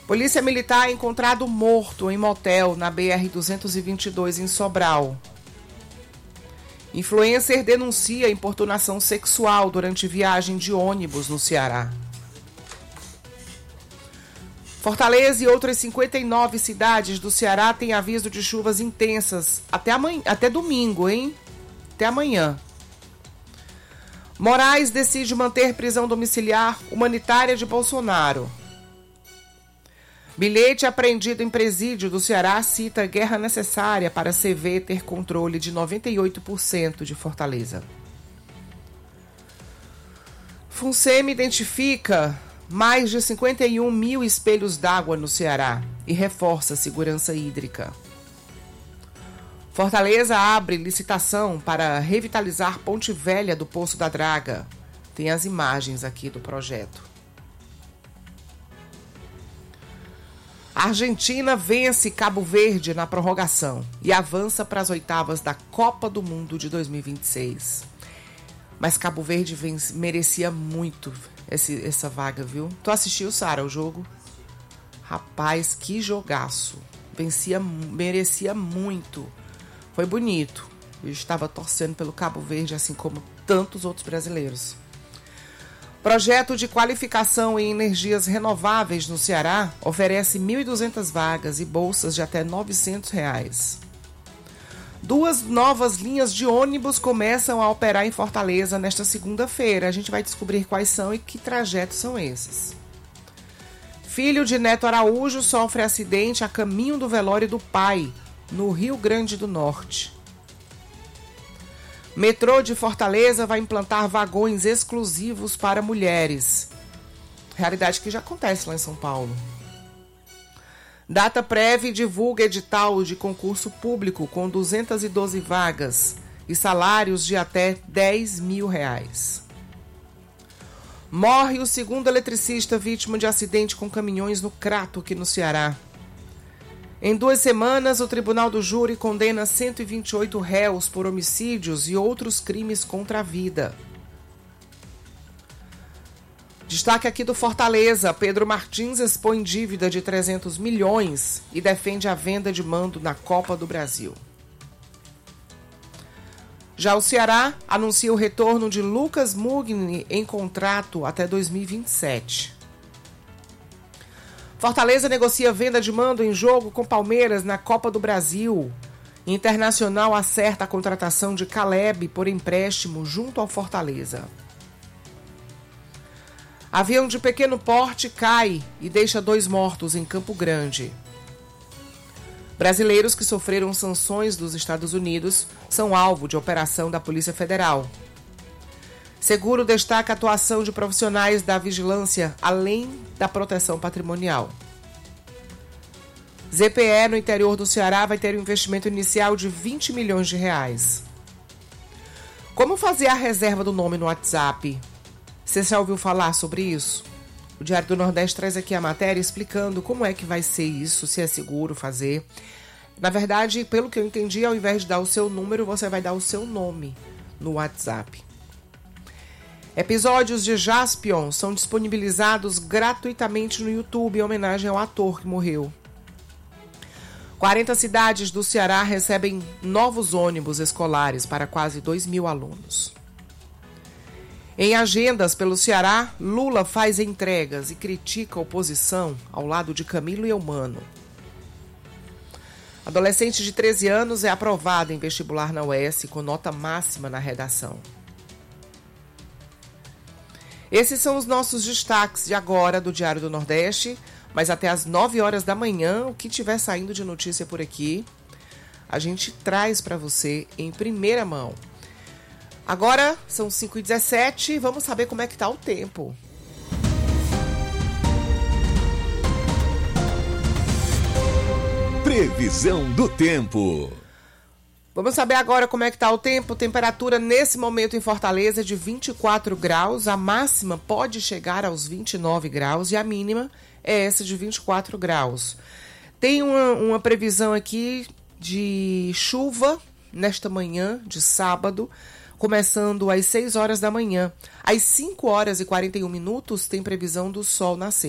Polícia Militar é encontrado morto em motel na BR-222 em Sobral. Influencer denuncia importunação sexual durante viagem de ônibus no Ceará. Fortaleza e outras 59 cidades do Ceará têm aviso de chuvas intensas até domingo, hein? Até amanhã. Moraes decide manter prisão domiciliar humanitária de Bolsonaro. Bilhete apreendido em presídio do Ceará cita guerra necessária para CV ter controle de 98% de Fortaleza. FUNSEMI identifica mais de 51 mil espelhos d'água no Ceará e reforça a segurança hídrica. Fortaleza abre licitação para revitalizar Ponte Velha do Poço da Draga. Tem as imagens aqui do projeto. A Argentina vence Cabo Verde na prorrogação e avança para as oitavas da Copa do Mundo de 2026. Mas Cabo Verde merecia muito essa vaga, viu? Tu assistiu, Sara, o jogo? Rapaz, que jogaço. Merecia muito. Foi bonito. Eu estava torcendo pelo Cabo Verde, assim como tantos outros brasileiros. Projeto de qualificação em energias renováveis no Ceará oferece 1.200 vagas e bolsas de até R$ 900. 2 novas linhas de ônibus começam a operar em Fortaleza nesta segunda-feira. A gente vai descobrir quais são e que trajetos são esses. Filho de Neto Araújo sofre acidente a caminho do velório do pai, no Rio Grande do Norte. Metrô de Fortaleza vai implantar vagões exclusivos para mulheres. Realidade que já acontece lá em São Paulo. Dataprev divulga edital de concurso público com 212 vagas e salários de até R$ 10 mil. Morre o segundo eletricista vítima de acidente com caminhões no Crato, aqui no Ceará. Em 2 semanas, o Tribunal do Júri condena 128 réus por homicídios e outros crimes contra a vida. Destaque aqui do Fortaleza. Pedro Martins expõe dívida de 300 milhões e defende a venda de mando na Copa do Brasil. Já o Ceará anuncia o retorno de Lucas Mugni em contrato até 2027. Fortaleza negocia venda de mando em jogo com Palmeiras na Copa do Brasil. Internacional acerta a contratação de Caleb por empréstimo junto ao Fortaleza. Avião de pequeno porte cai e deixa 2 mortos em Campo Grande. Brasileiros que sofreram sanções dos Estados Unidos são alvo de operação da Polícia Federal. Seguro destaca a atuação de profissionais da vigilância, além da proteção patrimonial. ZPE no interior do Ceará vai ter um investimento inicial de R$ 20 milhões. Como fazer a reserva do nome no WhatsApp? Você já ouviu falar sobre isso? O Diário do Nordeste traz aqui a matéria explicando como é que vai ser isso, se é seguro fazer. Na verdade, pelo que eu entendi, ao invés de dar o seu número, você vai dar o seu nome no WhatsApp. Episódios de Jaspion são disponibilizados gratuitamente no YouTube em homenagem ao ator que morreu. 40 cidades do Ceará recebem novos ônibus escolares para quase 2 mil alunos. Em agendas pelo Ceará, Lula faz entregas e critica a oposição ao lado de Camilo Eumano. Adolescente de 13 anos é aprovado em vestibular na UES com nota máxima na redação. Esses são os nossos destaques de agora do Diário do Nordeste, mas até às 9 horas da manhã, o que tiver saindo de notícia por aqui, a gente traz para você em primeira mão. Agora são 5h17, vamos saber como é que tá o tempo. Previsão do tempo. Vamos saber agora como é que está o tempo. Temperatura nesse momento em Fortaleza é de 24 graus. A máxima pode chegar aos 29 graus e a mínima é essa de 24 graus. Tem uma previsão aqui de chuva nesta manhã de sábado, começando às 6 horas da manhã. Às 5 horas e 41 minutos tem previsão do sol nascer.